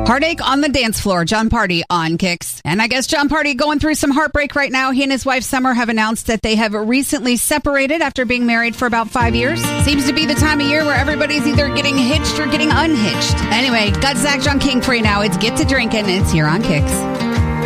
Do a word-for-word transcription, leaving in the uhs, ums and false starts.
Heartache on the dance floor. Jon Pardi on Kicks. And I guess Jon Pardi going through some heartbreak right now. He and his wife Summer have announced that they have recently separated after being married for about five years. Seems to be the time of year where everybody's either getting hitched or getting unhitched. Anyway, got Zach John King for you now. It's Get to Drinking. It's here on Kicks.